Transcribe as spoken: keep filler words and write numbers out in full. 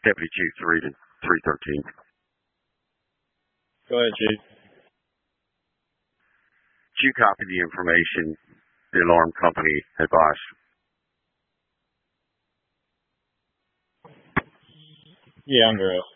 Deputy Chief three to three thirteen. Go ahead, Chief. Did you copy the information the alarm company advised? Yeah, I'm Griff.